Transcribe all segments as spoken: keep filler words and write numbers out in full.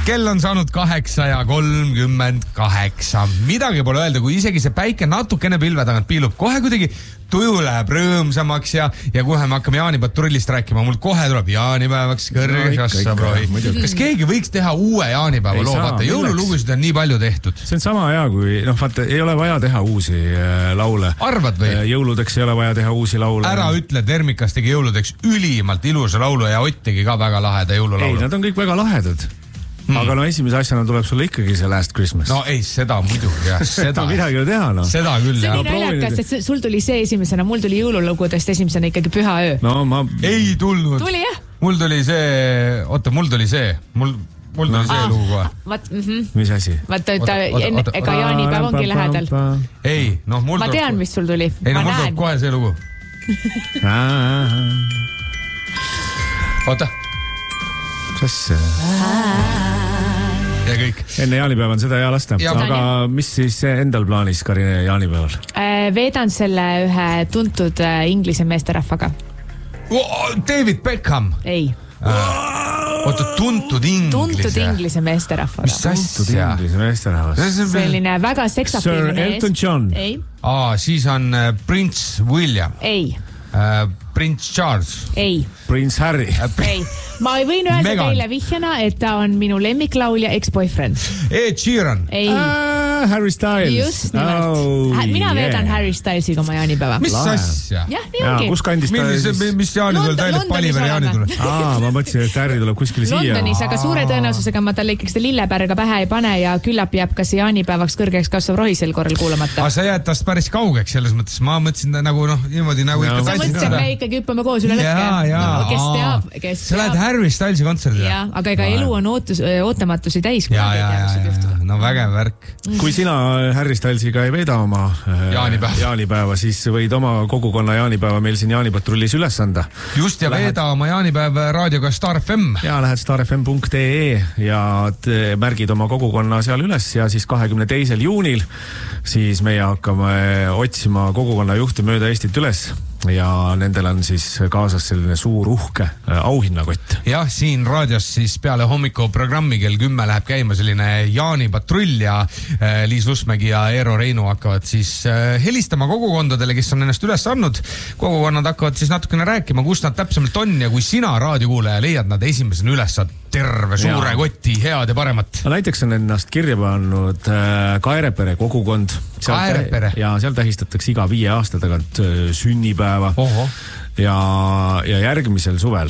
kell on saanud kaheksa ja kolmkümmend kaheksa. Midagi pole öelda, kui isegi see päike natukene pilve tagant piilub, kohe kuidagi tuju läheb rõõmsamaks ja, ja kohe me hakkame jaanipatrullist rääkima. Mul kohe tuleb jaanipäevaks kõrge šassabroi. Kas keegi võiks teha uue jaanipäeva loo? Vaata, jõululugusid on nii palju tehtud. See on sama hea, kui noh, vaata, ei ole vaja teha uusi äh, laule. Arvad või? Jõuludeks ei ole vaja teha uusi laule. Ära ütle, Termikas tegi jõuludeks ülimalt ilusa laulu ja Ott tegi ka väga laheda jõululaulu. Ei, nad on kõik väga lahedad. Hmm. Aga no esimese asjana tuleb sulle ikkagi see Last Christmas. No ei, seda muidugi, jah. Seda midagi ei teha, no. Seda küll, jah. See on nii naljakas, et sul tuli see esimesena, mul tuli jõululugudest esimesena ikkagi Püha öö. No ma... Ei tulnud. Tuli, jah? Mul tuli see, oota, mul tuli see, mul, mul tuli no. see lugu kohe. Vat, mm-hmm. Mis asi? Vaata, et ega jaanipäev ongi lähedal. Ei, noh, mul ma tean, mis sul tuli. Ei, no mul tuleb kohe see lugu. Oota. Kas see? Ja kõik. Enne jaanipäeva on seda hea lasta. Ja, aga mis siis endal plaanis Karine jaanipäeval? Veedan selle ühe tuntud inglise meesterahvaga. David Beckham. Ei. Oota, tuntud inglise. Tuntud inglise meesterahvaga. Mis asja? Tuntud inglise meesterahvaga. Selline väga seksapilne mees. Sir Elton John. Ei. Aa, siis on Prince William. Ei. Uh, Prince Charles. Ei. Prince Harry. Ei. Ma võin öelda Megan. Teile vihjana, et ta on minu lemmiklaulja ex-boyfriend. Ed Sheeran. Ei. Ah, Harry Styles. Just nimelt. Oh, Mina yeah. veedan Harry Stylesiga oma jaanipäeva. Mis Lahe. Asja? Jah, nii ongi. Kus kandis ta? Millis, mis jaani tuleb täiele Paliveri jaani tuleb? Aa, ma mõtlesin, et Harry tuleb kuskile siia. Londonis, aga suure tõenäosusega ma talle ikkagi seda lillepärga pähe ei pane ja küllap jääb ka see jaanipäevaks kõrgeks kasvav rohi sel korral kuulamata. Aga sa jääd tast päris kaugeks selles mõttes. Ma mõtlesin nagu noh, niimoodi nagu no. Sa mõtlesin, et me ikkagi hüppame koos üle lõkke. No, kes teab, kes sa lähed Harry Stylesi kontserdile. Ja, aga ega elu on ootus, ootamatusi täis. Ja, ja, ja, ja. No vägev värk. Kui sina Harry Stylesiga ei veeda oma jaanipäeva. jaanipäeva, siis võid oma kogukonna jaanipäeva meil siin jaanipatrullis üles anda. Just ja lähed... veeda oma jaanipäev raadioga Star F M. Ja lähed star f m punkt e e ja märgid oma kogukonna seal üles ja siis kahekümne teisel juunil siis meie hakkame otsima kogukonna juhte mööda Eestit üles. Ja nendel on siis kaasas selline suur uhke auhinnakott. Jah, siin raadios siis peale hommiku programmi kell kümme läheb käima selline jaanipatrull ja äh, Liis Lusmägi ja Eero Reinu hakkavad siis äh, helistama kogukondadele, kes on ennast üles andnud. Kogukonnad hakkavad siis natukene rääkima, kus nad täpsemalt on ja kui sina raadiokuulaja leiad nad esimesena üles, saad terve suure ja. Kotti head ja paremat. No, näiteks on ennast kirja pannud äh, Kaerepere kogukond. Kaerepere? Ja seal tähistatakse iga viie aasta tagant äh, sünnipäeva. Oho. Ja, ja järgmisel suvel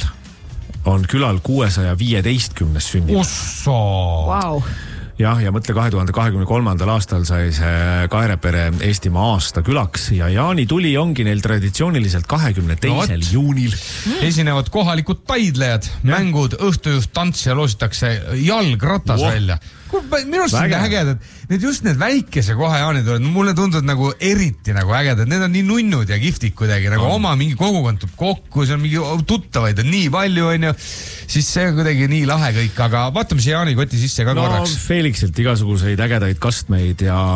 on külal kuuesaja viieteistkümnes sünnipäev. Usso! Wow. Jah, ja mõtle kahe tuhande kahekümne kolmandal aastal sai see Kaerepere Eestimaa aasta külaks ja Jaani tuli ongi neil traditsiooniliselt kahekümne teisel no, juunil. Mm. Esinevad kohalikud taidlejad, ja. Mängud, õhtujuht, tants ja loositakse jalgratas wow. välja. Minu arust on ägedad, need just need väikese koha jaanid oled, mulle tunduvad nagu eriti nagu ägedad, need on nii nunnud ja giftik kuidagi, nagu oh. oma mingi kogukond tuleb kokku, see on mingi tuttavaid on nii palju, on ju, siis see on kuidagi nii lahe kõik, aga vaatame see jaanikoti sisse ka no, korraks. Feelixilt igasuguseid ägedaid kastmeid ja,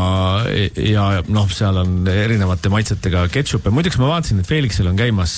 ja noh, seal on erinevate maitsetega ketšupe. Muideks ma vaatasin, et Felixil on käimas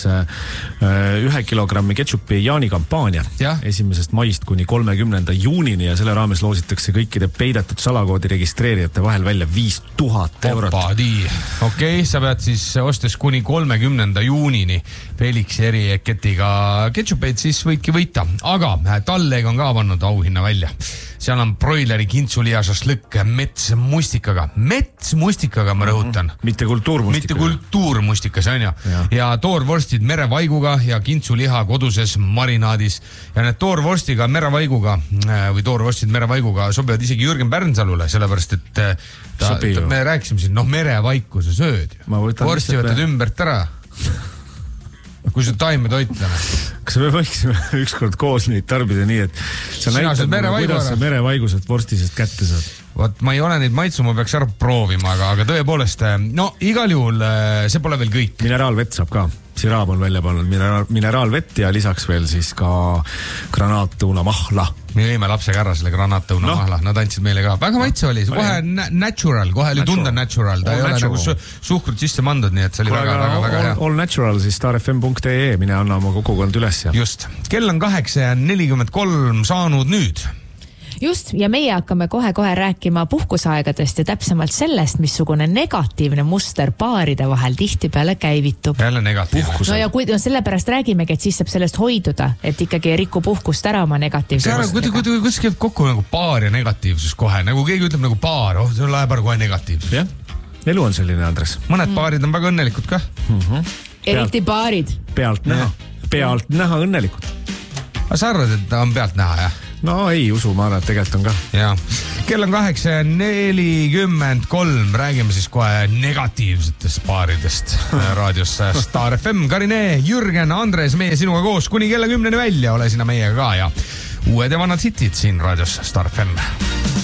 ühe kilogrammi ketšupi jaanikampaania esimesest maist kuni kolmekümnenda juunini ja selle raames loositakse kõikide peidetud salakoodi registreerijate vahel välja viis tuhat eurot. Okei, okay, sa pead siis ostes kuni kolmekümnenda juunini Felixi eriketiga ketšupeid, siis võidki võita. Aga Talleg on ka pannud auhinna välja. Seal on broileri kintsuliha šašlõkk metsmustikaga. Metsmustikaga ma rõhutan. Mm-hmm. Mitte kultuurmustikaga. Mitte kultuurmustika, see on ja. Ja, ja toorvorstid merevaiguga ja kintsuliha koduses marinaadis. Ja need toorvorstiga merevaiguga või toorvorstid merevaiguga sobivad isegi Jürgen Pärnsalule, sellepärast et ta, ta, me rääkisime siin, noh, merevaiku sa sööd. Vorsti võtad ümbert ära. Kui sa taime toitlane. Kas me võiksime ükskord koos neid tarbida nii, et sa näitad, kuidas sa merevaigused vorstisest kätte saad? Vot ma ei ole neid maitsu, ma peaks ära proovima, aga, aga tõepoolest, no igal juhul see pole veel kõik. Mineraalvett saab ka. Siraab on välja pannud mineraal, mineraalvett ja lisaks veel siis ka granaatõuna mahla. Me lõime lapsega ära selle granaatõuna no. mahla, nad andsid meile ka. Väga maitse oli, see kohe natural, kohe oli tunda natural, ta all ei natural. Ole nagu su suhkrut sisse mandud, nii et see oli väga, väga, väga, väga hea. All natural, siis star f m punkt e e, mine anna oma kogukond üles. Ja. Just, kell on kaheksa ja nelikümmend kolm saanud nüüd. just, ja meie hakkame kohe-kohe rääkima puhkusaegadest ja täpsemalt sellest, missugune negatiivne muster paaride vahel tihtipeale käivitub. Jälle negatiivne. No ja kui, no sellepärast räägimegi, et siis saab sellest hoiduda, et ikkagi ei rikku puhkust ära oma negatiivse mustriga. Kuidas käib kokku nagu paar ja negatiivsus kohe, nagu keegi ütleb nagu paar, oh, see läheb ära kohe negatiivsus. Jah, elu on selline, Andres. Mõned mm. paarid on väga õnnelikud ka. Mm-hmm. Eriti paarid. Pealt näha, pealt näha õnnelikud. Aga sa arvad, et ta on pealt näha, jah? No ei usu, ma arvan, et tegelikult on ka. Jaa. Kell on kaheksa ja nelikümmend kolm. Räägime siis kohe negatiivsetest paaridest raadios Star F M. Karine, Jürgen, Andres, meie sinuga koos kuni kella kümneni välja. Ole sina meiega ka ja uued ja vanad hitid siin raadios Star F M.